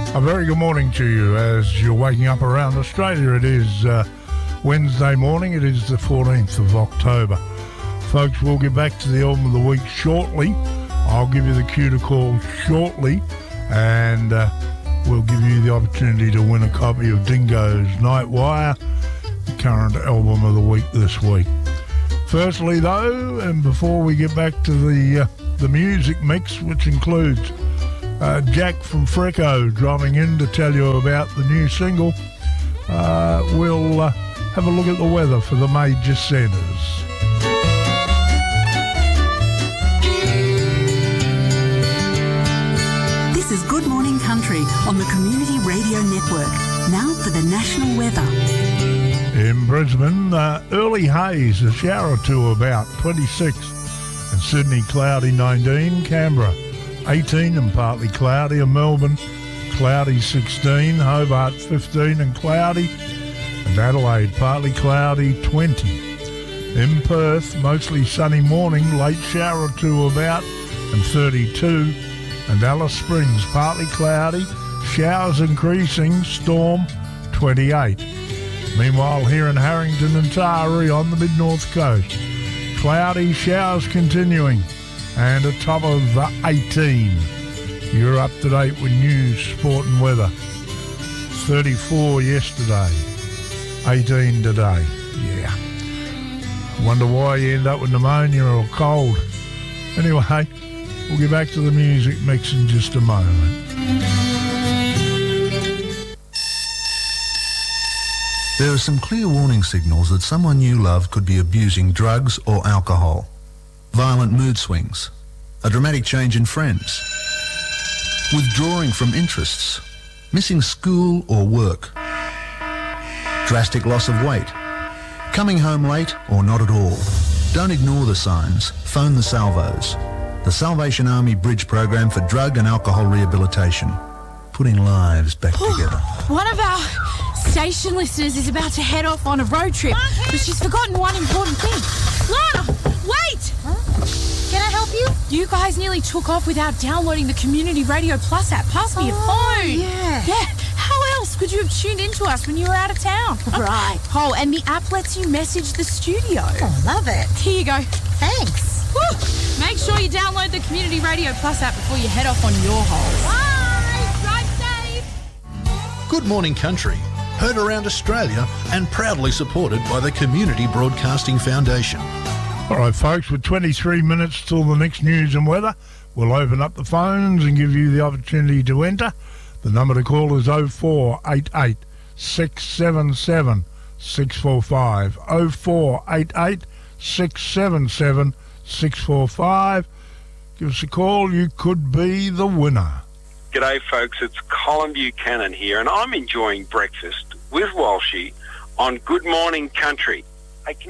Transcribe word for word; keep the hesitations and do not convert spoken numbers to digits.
A very good morning to you as you're waking up around Australia. It is uh, Wednesday morning. It is the fourteenth of October. Folks, we'll get back to the album of the week shortly. I'll give you the cue to call shortly, and uh, we'll give you the opportunity to win a copy of Dingo's Nightwire, the current album of the week this week. Firstly, though, and before we get back to the uh, the music mix, which includes Uh, Jack from Freco dropping in to tell you about the new single, uh, we'll uh, have a look at the weather for the major centres. This is Good Morning Country on the Community Radio Network. Now for the national weather. In Brisbane, uh, early haze, a shower or two about, twenty-six. And Sydney, cloudy, nineteen. Canberra, eighteen and partly cloudy. In Melbourne, cloudy, sixteen. Hobart, fifteen and cloudy. And Adelaide, partly cloudy, twenty. In Perth, mostly sunny morning, late shower or two about, and thirty-two. And Alice Springs, partly cloudy, showers increasing, storm, twenty-eight. Meanwhile, here in Harrington and Taree on the mid-north coast, cloudy, showers continuing, and a top of eighteen. You're up to date with news, sport and weather. thirty-four yesterday, eighteen today. Yeah. Wonder why you end up with pneumonia or cold. Anyway, we'll get back to the music mix in just a moment. There are some clear warning signals that someone you love could be abusing drugs or alcohol. Violent mood swings, a dramatic change in friends, withdrawing from interests, missing school or work, drastic loss of weight, coming home late or not at all. Don't ignore the signs. Phone the Salvos, the Salvation Army Bridge Program for Drug and Alcohol Rehabilitation, putting lives back together. One of our station listeners is about to head off on a road trip, but she's forgotten one important thing. Lana, wait! Huh? Can I help you? You guys nearly took off without downloading the Community Radio Plus app. Pass me oh, your phone. Yeah. Yeah. How else could you have tuned into us when you were out of town? Right. Oh, and the app lets you message the studio. Oh, love it. Here you go. Thanks. Woo. Make sure you download the Community Radio Plus app before you head off on your holes. Bye. Drive safe. Good Morning Country. Heard around Australia and proudly supported by the Community Broadcasting Foundation. All right, folks, with twenty-three minutes till the next news and weather, we'll open up the phones and give you the opportunity to enter. The number to call is oh four eight eight, six seven seven, six four five. oh four eight eight, six seven seven, six four five. Give us a call. You could be the winner. G'day folks, it's Colin Buchanan here and I'm enjoying breakfast with Walshy on Good Morning Country.